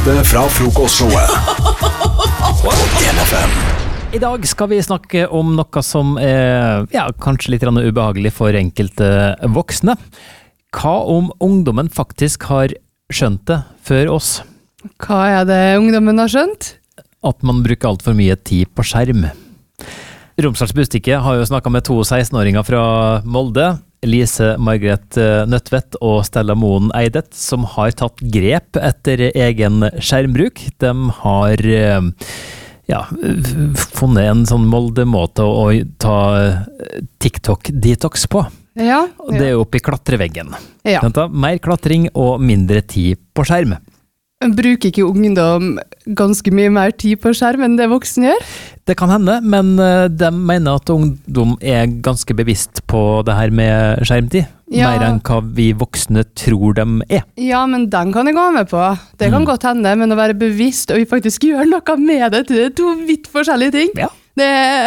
beste fra frokostshowet. NFM. I dag skal vi snakke om noe som er kanskje litt ubehagelig for enkelte voksne. Hva om ungdommen faktisk har skjønt det før oss? Hva er det ungdommen har skjønt? At man bruker alt for mye tid på skjerm. Romsdals Budstikke har jo snakket med 2 16-åringer fra Molde, Lise Margret Nødtvedt og Stella Moen Eidet, som har tatt grep etter egen skjermbruk. De har funnet en sånn Molde-måte å ta TikTok-detox på. Ja. Det er jo oppe i klatreveggen. Ja. Mer klatring og mindre tid på skjerm. Bruker ikke ungdom ganske mye mer tid på skjerm enn det voksne gjør? Det kan hende, men de mener at ungdom er ganske bevisst på det her med skjermtid. Ja. Mer enn hva vi voksne tror de er. Ja, men den kan jeg gå med på. Det kan godt hende, men å være bevisst og faktisk gjøre noe med det, det er 2 vidt forskjellige ting. Ja. Det